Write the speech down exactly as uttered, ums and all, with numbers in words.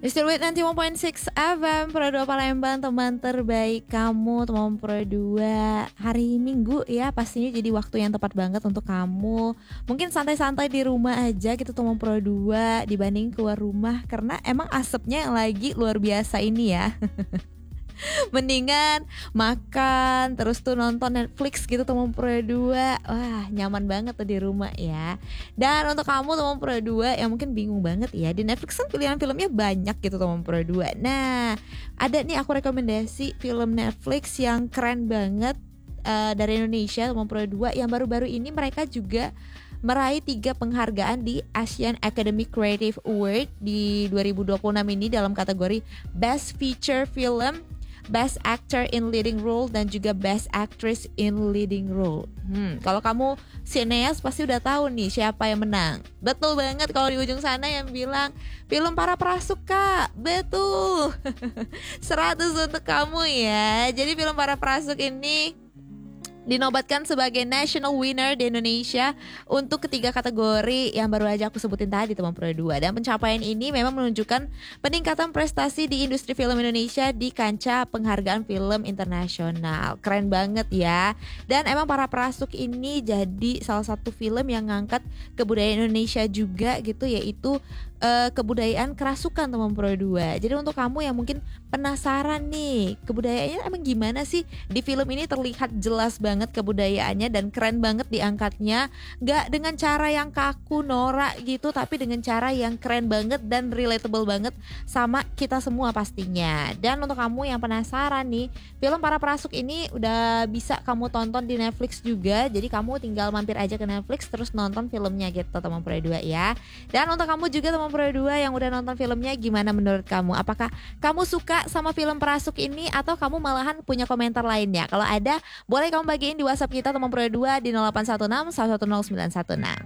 Still with sembilan puluh tiga koma enam F M Pro dua Palembang, teman terbaik kamu, teman Pro dua. Hari Minggu ya, pastinya jadi waktu yang tepat banget untuk kamu. Mungkin santai-santai di rumah aja gitu teman Pro dua, dibanding keluar rumah, karena emang asapnya yang lagi luar biasa ini ya. Mendingan makan terus tuh nonton Netflix gitu teman Pro dua. Wah, nyaman banget tuh di rumah ya. Dan untuk kamu teman Pro dua yang mungkin bingung banget ya, di Netflix kan pilihan filmnya banyak gitu teman Pro dua. Nah, ada nih aku rekomendasi film Netflix yang keren banget uh, dari Indonesia teman Pro dua, yang baru-baru ini mereka juga meraih tiga penghargaan di Asian Academy Creative Award di dua ribu dua puluh enam ini dalam kategori Best Feature Film, Best Actor in Leading Role, dan juga Best Actress in Leading Role. Hmm, kalau kamu sineas pasti udah tahu nih siapa yang menang. Betul banget, kalau di ujung sana yang bilang film para prasuka. Betul. seratus untuk kamu ya. Jadi film para prasuk ini dinobatkan sebagai national winner di Indonesia untuk ketiga kategori yang baru aja aku sebutin tadi teman Pro dua. Dan pencapaian ini memang menunjukkan peningkatan prestasi di industri film Indonesia di kancah penghargaan film internasional. Keren banget ya. Dan emang para prasuk ini jadi salah satu film yang ngangkat kebudayaan Indonesia juga gitu, yaitu uh, kebudayaan kerasukan teman Pro dua. Jadi untuk kamu yang mungkin penasaran nih kebudayaannya emang gimana sih, di film ini terlihat jelas banget banget kebudayaannya dan keren banget diangkatnya. Gak dengan cara yang kaku norak gitu, tapi dengan cara yang keren banget dan relatable banget sama kita semua pastinya. Dan untuk kamu yang penasaran nih, film Para Prasuk ini udah bisa kamu tonton di Netflix juga. Jadi kamu tinggal mampir aja ke Netflix terus nonton filmnya gitu teman Pro dua ya. Dan untuk kamu juga teman Pro dua yang udah nonton filmnya, gimana menurut kamu? Apakah kamu suka sama film Prasuk ini atau kamu malahan punya komentar lainnya? Kalau ada, boleh kamu bagiin di WhatsApp kita teman Pro dua di nol delapan satu enam satu satu nol sembilan satu enam.